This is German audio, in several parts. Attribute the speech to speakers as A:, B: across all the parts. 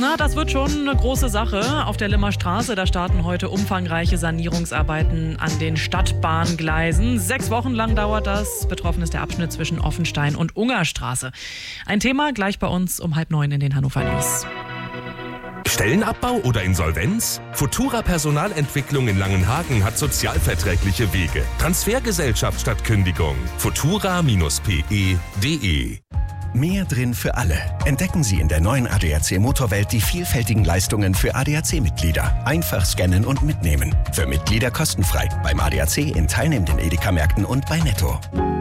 A: Ja, das wird schon eine große Sache. Auf der Limmer Straße, da starten heute umfangreiche Sanierungsarbeiten an den Stadtbahngleisen. 6 Wochen lang dauert das. Betroffen ist der Abschnitt zwischen Offenstein und Ungerstraße. Ein Thema gleich bei uns um 8:30 in den Hannover News.
B: Stellenabbau oder Insolvenz? Futura Personalentwicklung in Langenhagen hat sozialverträgliche Wege. Transfergesellschaft statt Kündigung. futura-pe.de.
C: Mehr drin für alle. Entdecken Sie in der neuen ADAC Motorwelt die vielfältigen Leistungen für ADAC-Mitglieder. Einfach scannen und mitnehmen. Für Mitglieder kostenfrei. Beim ADAC in teilnehmenden Edeka-Märkten und bei Netto.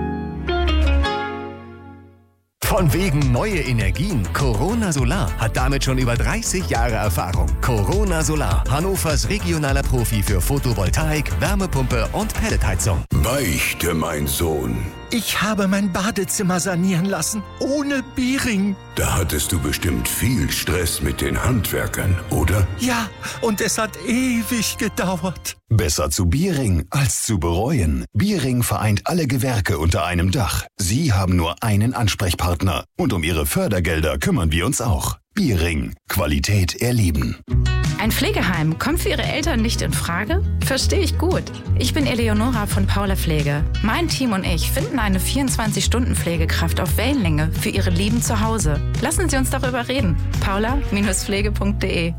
D: Von wegen neue Energien. Corona Solar hat damit schon über 30 Jahre Erfahrung. Corona Solar, Hannovers regionaler Profi für Photovoltaik, Wärmepumpe und Pelletheizung.
E: Beichte, mein Sohn.
F: Ich habe mein Badezimmer sanieren lassen, ohne Biering.
E: Da hattest du bestimmt viel Stress mit den Handwerkern, oder?
F: Ja, und es hat ewig gedauert.
E: Besser zu Biering als zu bereuen. Biering vereint alle Gewerke unter einem Dach. Sie haben nur einen Ansprechpartner. Und um Ihre Fördergelder kümmern wir uns auch. Biering. Qualität erleben.
G: Ein Pflegeheim kommt für Ihre Eltern nicht in Frage? Verstehe ich gut. Ich bin Eleonora von Paula Pflege. Mein Team und ich finden eine 24-Stunden-Pflegekraft auf Wellenlänge für Ihre Lieben zu Hause. Lassen Sie uns darüber reden. paula-pflege.de.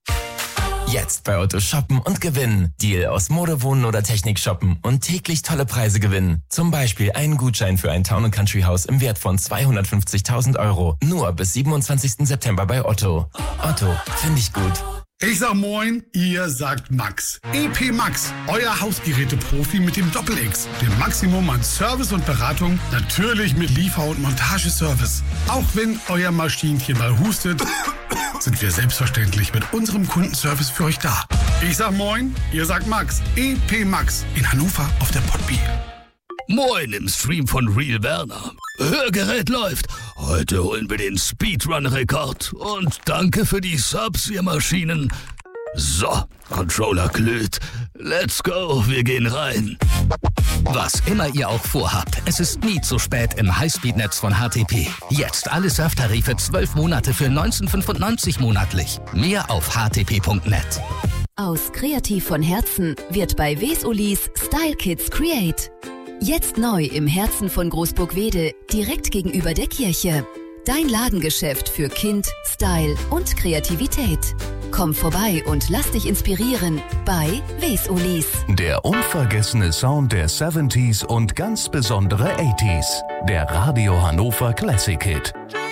H: Jetzt bei Otto shoppen und gewinnen. Deal aus Mode, Wohnen oder Technik shoppen und täglich tolle Preise gewinnen. Zum Beispiel einen Gutschein für ein Town & Country Haus im Wert von 250.000 €. Nur bis 27. September bei Otto. Otto, finde ich gut.
I: Ich sag moin, ihr sagt Max. EP Max, euer Hausgeräte-Profi mit dem Doppel-X. Dem Maximum an Service und Beratung, natürlich mit Liefer- und Montageservice. Auch wenn euer Maschinchen mal hustet, sind wir selbstverständlich mit unserem Kundenservice für euch da. Ich sag moin, ihr sagt Max. EP Max in Hannover auf der Potby.
J: Moin im Stream von Real Werner. Hörgerät läuft. Heute holen wir den Speedrun-Rekord. Und danke für die Subs, ihr Maschinen. So, Controller glüht. Let's go, wir gehen rein.
K: Was immer ihr auch vorhabt, es ist nie zu spät im Highspeed-Netz von HTP. Jetzt alle Surftarife 12 Monate für 19,95 monatlich. Mehr auf htp.net.
L: Aus Kreativ von Herzen wird bei Wesolis Style Kids Create. Jetzt neu im Herzen von Großburg-Wedel, direkt gegenüber der Kirche. Dein Ladengeschäft für Kind, Style und Kreativität. Komm vorbei und lass dich inspirieren bei Wesolis.
M: Der unvergessene Sound der 70s und ganz besondere 80s. Der Radio Hannover Classic Hit.